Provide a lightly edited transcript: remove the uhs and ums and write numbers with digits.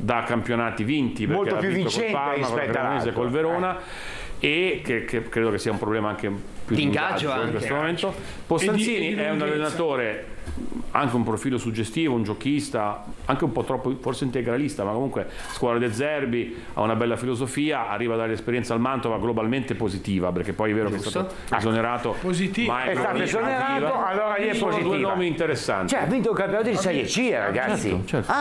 da campionati vinti, perché molto ha più vinto vincente col Parma, con la rispetto Cremonese, all'altro. col Verona, e che credo che sia un problema anche più Di di ingaggio in anche. questo momento. Postanzini E di è un lunghezza. allenatore, anche un profilo suggestivo, un giochista, anche un po' troppo forse integralista, ma comunque scuola De Zerbi, ha una bella filosofia, arriva dall'esperienza al Mantova globalmente positiva, perché poi è vero che è stato esonerato, Positiva. ma È stato positiva. esonerato, allora lì è Sono due positiva. nomi interessanti. Cioè, ha vinto il campionato di Serie C, ragazzi. Certo.